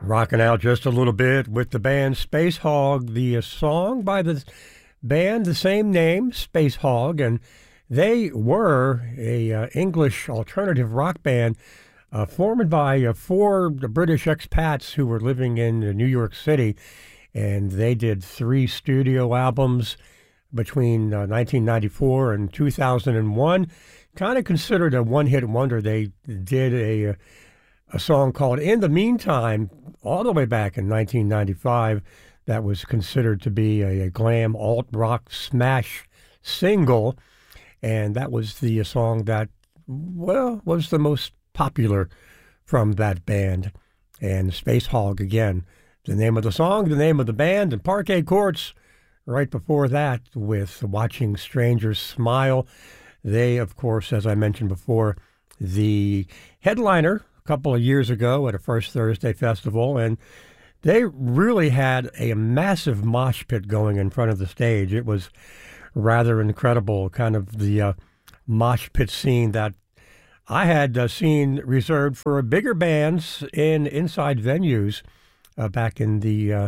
Rocking out just a little bit with the band Space Hog, the song by the band, the same name, Space Hog, and they were a English alternative rock band formed by four British expats who were living in New York City, and they did 3 studio albums between 1994 and 2001. Kind of considered a one-hit wonder. They did a song called In the Meantime, all the way back in 1995, that was considered to be a glam alt-rock smash single, and that was the song that, well, was the most popular from that band. And Space Hog, again, the name of the song, the name of the band, and Parquet Courts, right before that, with Watching Strangers Smile. They, of course, as I mentioned before, the headliner a couple of years ago at a First Thursday festival, and they really had a massive mosh pit going in front of the stage. It was rather incredible, kind of the mosh pit scene that I had seen reserved for bigger bands in inside venues back in the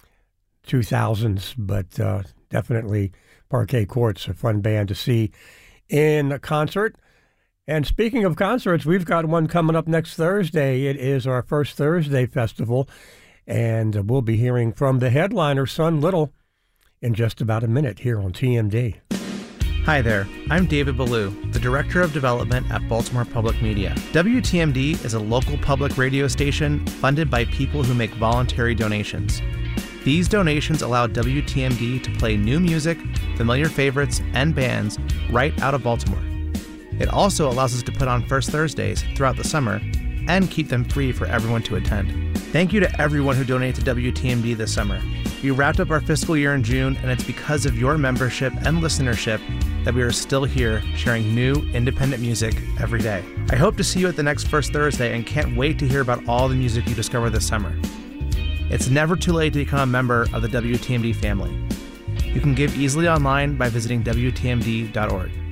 2000s, but definitely Parquet Courts, a fun band to see in a concert. And speaking of concerts, we've got one coming up next Thursday. It is our First Thursday festival, and we'll be hearing from the headliner, Son Little, in just about a minute here on TMD. Hi there, I'm David Ballou, the Director of Development at Baltimore Public Media. WTMD is a local public radio station funded by people who make voluntary donations. These donations allow WTMD to play new music, familiar favorites, and bands right out of Baltimore. It also allows us to put on First Thursdays throughout the summer and keep them free for everyone to attend. Thank you to everyone who donated to WTMD this summer. We wrapped up our fiscal year in June, and it's because of your membership and listenership that we are still here sharing new independent music every day. I hope to see you at the next First Thursday and can't wait to hear about all the music you discover this summer. It's never too late to become a member of the WTMD family. You can give easily online by visiting WTMD.org.